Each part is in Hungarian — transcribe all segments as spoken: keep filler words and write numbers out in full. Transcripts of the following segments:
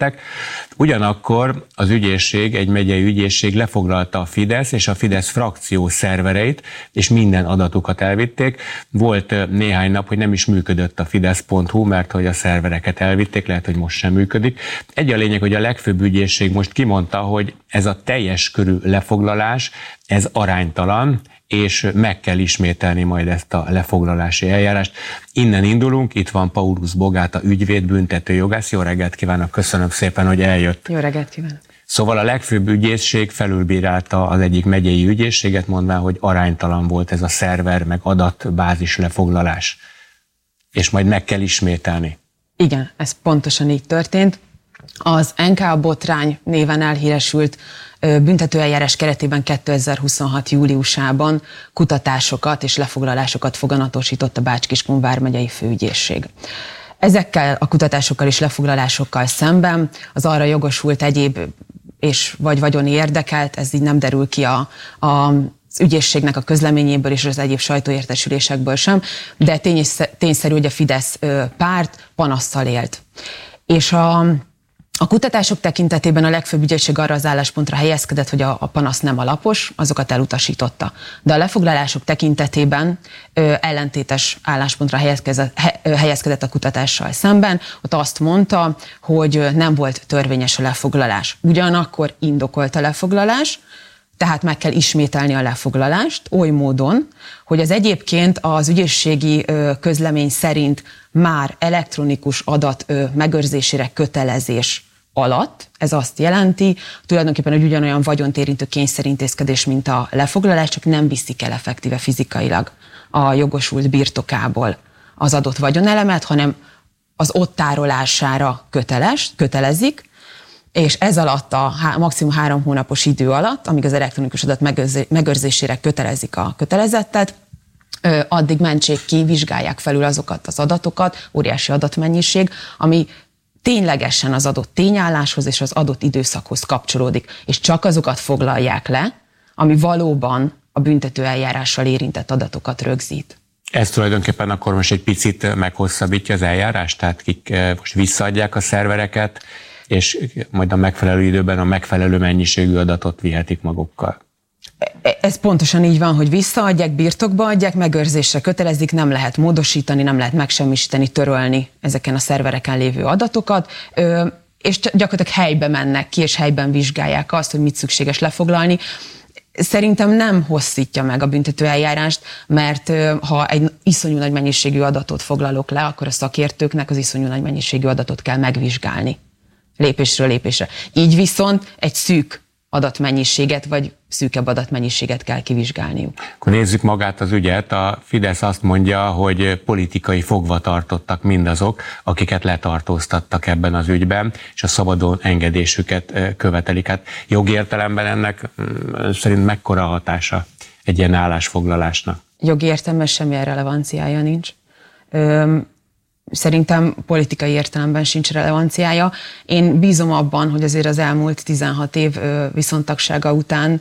elkövettek. Ugyanakkor az ügyészség, egy megyei ügyészség lefoglalta a Fidesz és a Fidesz frakció szervereit, és minden adatukat elvitték. Volt néhány nap, hogy nem is működött a fidesz pont hu, mert hogy a szervereket elvitték, lehet, hogy most sem működik. Egy a lényeg, hogy a legfőbb ügyészség most kimondta, hogy ez a teljes körű lefoglalás, ez aránytalan, és meg kell ismételni majd ezt a lefoglalási eljárást. Innen indulunk, itt van Paulus Bogáta ügyvéd, büntetőjogász. Jó reggelt kívánok, köszönöm szépen, hogy eljött. Jó reggelt kívánok. Szóval a legfőbb ügyészség felülbírálta az egyik megyei ügyészséget, mondván, hogy aránytalan volt ez a szerver, meg adatbázis lefoglalás. És majd meg kell ismételni. Igen, ez pontosan így történt. Az en ká botrány néven elhíresült büntetőeljárás keretében kétezer-huszonhat júliusában kutatásokat és lefoglalásokat foganatosított a Bács-Kiskun vármegyei főügyészség. Ezekkel a kutatásokkal és lefoglalásokkal szemben az arra jogosult egyéb és vagy vagyoni érdekelt, ez így nem derül ki a, a az ügyészségnek a közleményéből és az egyéb sajtóértesülésekből sem, de tényszerű, hogy a Fidesz párt panasszal élt. És a, a kutatások tekintetében a legfőbb ügyészség arra az álláspontra helyezkedett, hogy a, a panasz nem alapos, azokat elutasította. De a lefoglalások tekintetében ö, ellentétes álláspontra helyezkedett, he, helyezkedett a kutatással szemben. Ott azt mondta, hogy nem volt törvényes a lefoglalás. Ugyanakkor indokolt a lefoglalás, tehát meg kell ismételni a lefoglalást oly módon, hogy az egyébként az ügyészségi közlemény szerint már elektronikus adat megőrzésére kötelezés alatt, ez azt jelenti, tulajdonképpen, hogy ugyanolyan vagyont érintő kényszerintézkedés, mint a lefoglalás, csak nem viszik el effektíve fizikailag a jogosult birtokából az adott vagyonelemet, hanem az ott tárolására köteles, kötelezik, és ez alatt a maximum három hónapos idő alatt, amíg az elektronikus adat megőrzésére kötelezik a kötelezettet, addig mentsék ki, vizsgálják felül azokat az adatokat, óriási adatmennyiség, ami ténylegesen az adott tényálláshoz és az adott időszakhoz kapcsolódik, és csak azokat foglalják le, ami valóban a büntetőeljárással érintett adatokat rögzít. Ez tulajdonképpen akkor most egy picit meghosszabbítja az eljárást, tehát kik most visszaadják a szervereket, és majd a megfelelő időben a megfelelő mennyiségű adatot vihetik magukkal. Ez pontosan így van, hogy visszaadják, birtokba adják, megőrzésre kötelezik, nem lehet módosítani, nem lehet megsemmisíteni, törölni ezeken a szervereken lévő adatokat, és gyakorlatilag helybe mennek ki, és helyben vizsgálják azt, hogy mit szükséges lefoglalni. Szerintem nem hosszítja meg a büntetőeljárást, mert ha egy iszonyú nagy mennyiségű adatot foglalok le, akkor a szakértőknek az iszonyú nagy mennyiségű adatot kell megvizsgálni. Lépésről lépésre. Így viszont egy szűk adatmennyiséget, vagy szűkebb adatmennyiséget kell kivizsgálniuk. Akkor nézzük magát az ügyet. A Fidesz azt mondja, hogy politikai fogvatartottak mindazok, akiket letartóztattak ebben az ügyben, és a szabadon engedésüket követelik. Hát jogi értelemben ennek szerint mekkora hatása egy ilyen állásfoglalásnak? Jogi értelemben semmilyen relevanciája nincs. Üm, Szerintem politikai értelemben sincs relevanciája. Én bízom abban, hogy azért az elmúlt tizenhat év viszontagsága után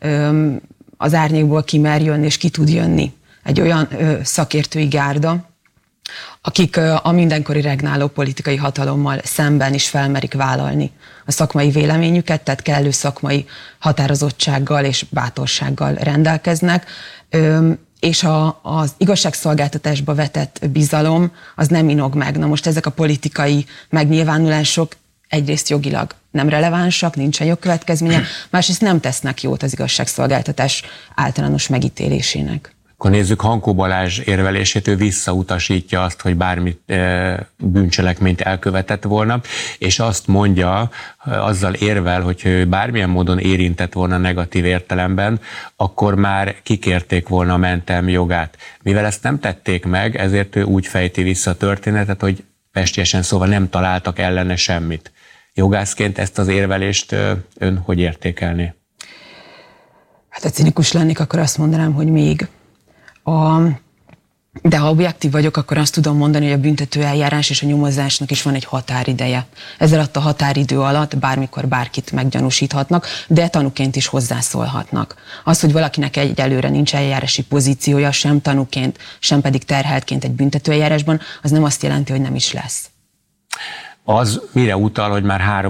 az árnyékból ki mer jönni, és ki tud jönni egy olyan szakértői gárda, akik a mindenkori regnáló politikai hatalommal szemben is felmerik vállalni a szakmai véleményüket, tehát kellő szakmai határozottsággal és bátorsággal rendelkeznek, és a, az igazságszolgáltatásba vetett bizalom az nem inog meg. Na most ezek a politikai megnyilvánulások egyrészt jogilag nem relevánsak, nincsen jogkövetkezménye, másrészt nem tesznek jót az igazságszolgáltatás általános megítélésének. Akkor nézzük Hankó Balázs érvelését, ő visszautasítja azt, hogy bármi e, bűncselekményt elkövetett volna, és azt mondja, azzal érvel, hogy ő bármilyen módon érintett volna negatív értelemben, akkor már kikérték volna a mentelmi jogát. Mivel ezt nem tették meg, ezért ő úgy fejti vissza a történetet, hogy pestiesen szóval nem találtak ellene semmit. Jogászként ezt az érvelést ön hogy értékelné? Hát ha cinikus lennék, akkor azt mondanám, hogy még. A, de ha objektív vagyok, akkor azt tudom mondani, hogy a büntetőeljárás és a nyomozásnak is van egy határideje. Ez alatt a határidő alatt bármikor bárkit meggyanúsíthatnak, de tanúként is hozzászólhatnak. Az, hogy valakinek egyelőre nincs eljárási pozíciója, sem tanúként, sem pedig terheltként egy büntetőeljárásban, az nem azt jelenti, hogy nem is lesz. Az mire utal, hogy már három